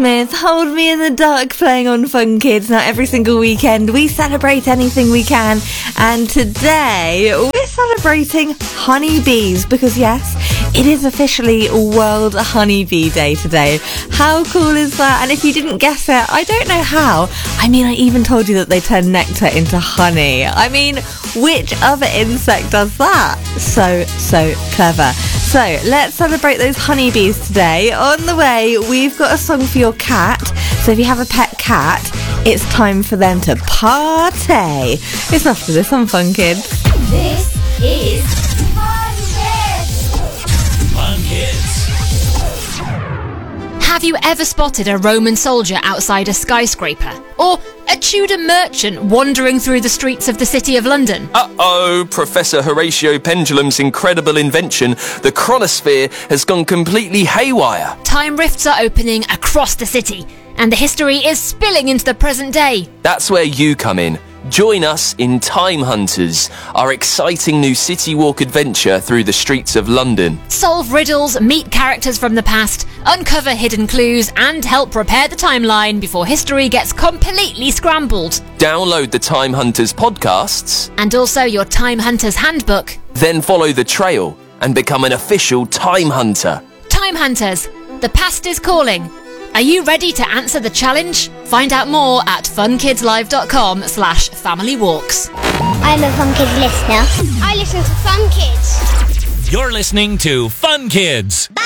Smith, Hold Me in the Dark, playing on Fun Kids. Now, every single weekend we celebrate anything we can, and today we're celebrating honeybees because yes, it is officially World Honeybee Day today. How cool is that? And if you didn't guess it, I don't know how. I mean, I even told you that they turn nectar into honey. I mean, which other insect does that? So clever. So let's celebrate those honeybees today. On the way, we've got a song for your cat. So if you have a pet cat, it's time for them to party. It's after this on Fun Kids. This is Fun Kids. Fun Kids. Have you ever spotted a Roman soldier outside a skyscraper? Or a Tudor merchant wandering through the streets of the City of London? Uh-oh, Professor Horatio Pendulum's incredible invention, the chronosphere, has gone completely haywire. Time rifts are opening across the city, and the history is spilling into the present day. That's where you come in. Join us in Time Hunters, our exciting new city walk adventure through the streets of London. Solve riddles, meet characters from the past, uncover hidden clues, and help repair the timeline before history gets completely scrambled. Download the Time Hunters podcasts. And also your Time Hunters handbook. Then follow the trail and become an official Time Hunter. Time Hunters, the past is calling. Are you ready to answer the challenge? Find out more at funkidslive.com/familywalks. I'm a Fun Kids listener. I listen to Fun Kids. You're listening to Fun Kids.